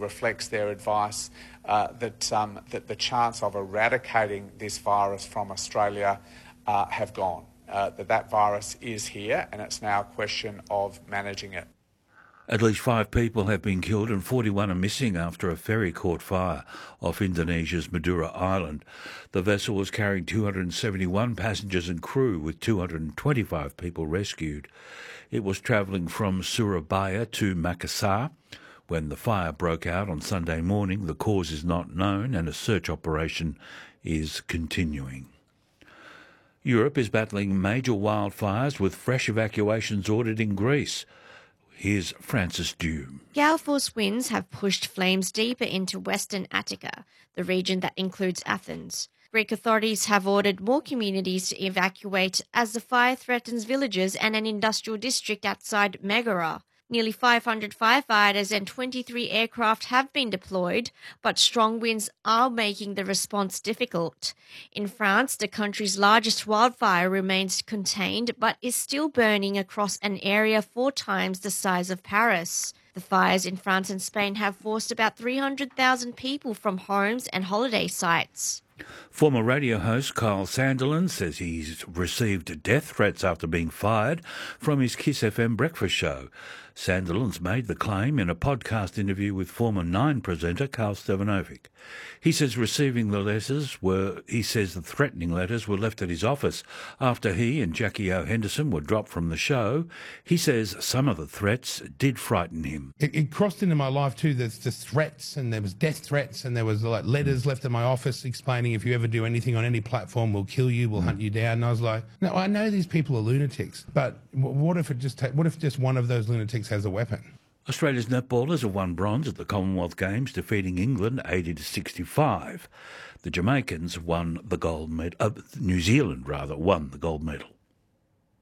reflects their advice that the chance of eradicating this virus from Australia have gone. That virus is here, and it's now a question of managing it. At least 5 people have been killed and 41 are missing after a ferry caught fire off Indonesia's Madura Island. The vessel was carrying 271 passengers and crew, with 225 people rescued. It was travelling from Surabaya to Makassar when the fire broke out on Sunday morning. The cause is not known and a search operation is continuing. Europe is battling major wildfires with fresh evacuations ordered in Greece. Here's Francis Dew. Gale force winds have pushed flames deeper into western Attica, the region that includes Athens. Greek authorities have ordered more communities to evacuate as the fire threatens villages and an industrial district outside Megara. Nearly 500 firefighters and 23 aircraft have been deployed, but strong winds are making the response difficult. In France, the country's largest wildfire remains contained, but is still burning across an area 4 times the size of Paris. The fires in France and Spain have forced about 300,000 people from homes and holiday sites. Former radio host Kyle Sandilands says he's received death threats after being fired from his Kiss FM breakfast show. Sandilands made the claim in a podcast interview with former Nine presenter Carl Stevanovic. He says the threatening letters were left at his office after he and Jackie O. Henderson were dropped from the show. He says some of the threats did frighten him. It crossed into my life too. There's the threats, and there was death threats, and there was like letters left at my office explaining if you ever do anything on any platform, we'll kill you, we'll hunt you down. And I was like, no, I know these people are lunatics, but what if just one of those lunatics has a weapon? Australia's netballers have won bronze at the Commonwealth Games, defeating England 80-65. The Jamaicans won the gold medal. New Zealand won the gold medal.